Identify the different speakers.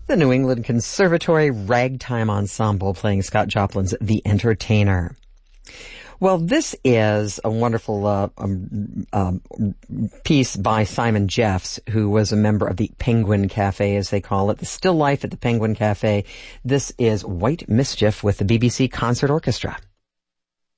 Speaker 1: The New England Conservatory Ragtime Ensemble playing Scott Joplin's The Entertainer. Well, this is a wonderful piece by Simon Jeffs, who was a member of the Penguin Cafe, as they call it, the still life at the Penguin Cafe. This is White Mischief with the BBC Concert Orchestra.